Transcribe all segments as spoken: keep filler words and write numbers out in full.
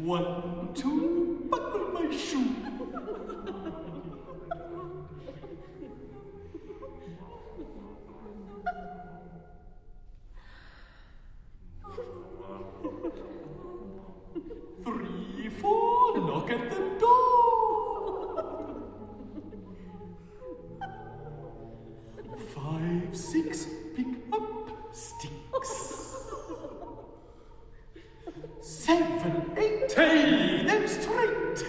One, two, buckle my shoe. Three, four, knock at the door. Five, six, pick up sticks. Seven, eight, tie them straight.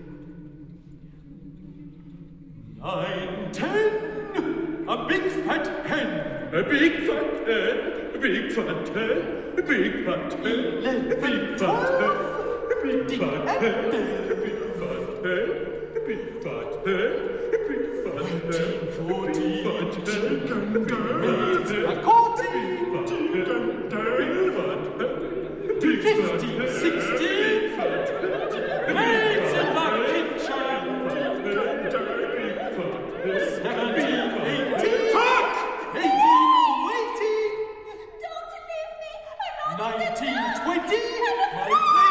Nine, ten, a big fat hen. A big fat hen. A big fat hen. A big fat hen. A big fat hen. A big fat hen. A big fat hen. A big fat hen. A big fat hen. Thirteen, fourteen, fifteen, sixteen, maids in the kitchen. Seventeen, eighteen, talk! Eighteen, waiting. Don't leave me. I'm not Nineteen, the twenty, I'm my